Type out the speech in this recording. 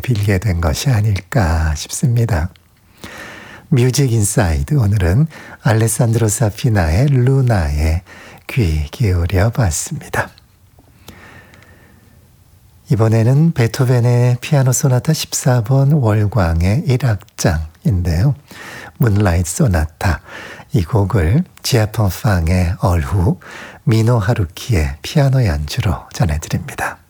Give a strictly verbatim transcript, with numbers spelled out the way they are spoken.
빌게 된 것이 아닐까 싶습니다. 뮤직 인사이드, 오늘은 알레산드로 사피나의 루나에 귀 기울여 봤습니다. 이번에는 베토벤의 피아노 소나타 십사 번 월광의 일 악장인데요. 문라이트 소나타, 이 곡을 지아펑팡의 얼후, 미노 하루키의 피아노 연주로 전해드립니다.